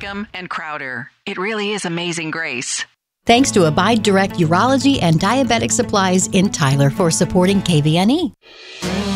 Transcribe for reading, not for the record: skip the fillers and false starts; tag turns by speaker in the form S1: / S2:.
S1: Brigham, and Crowder. It really is amazing grace.
S2: Thanks to Abide Direct Urology and Diabetic Supplies in Tyler for supporting KVNE.